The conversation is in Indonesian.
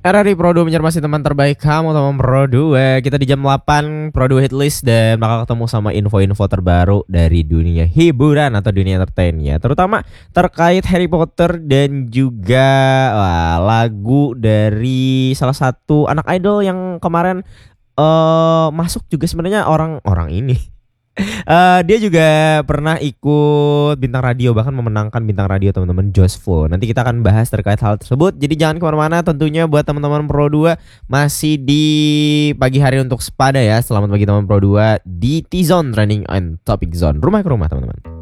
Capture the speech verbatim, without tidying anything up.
R R I Pro dua menjadi teman terbaik kamu teman Pro dua. Kita di jam delapan Pro dua Hitlist dan bakal ketemu sama info-info terbaru dari dunia hiburan atau dunia entertain ya. Terutama terkait Harry Potter dan juga wah, lagu dari salah satu anak idol yang kemarin eh masuk juga sebenarnya orang-orang ini. Eh, dia juga pernah ikut bintang radio, bahkan memenangkan bintang radio teman-teman Josful. Nanti kita akan bahas terkait hal tersebut. Jadi jangan kemana-mana tentunya buat teman-teman Pro dua masih di pagi hari untuk sepada ya. Selamat pagi teman Pro dua di T-Zone Trending and Topic Zone. Rumah ke rumah teman-teman.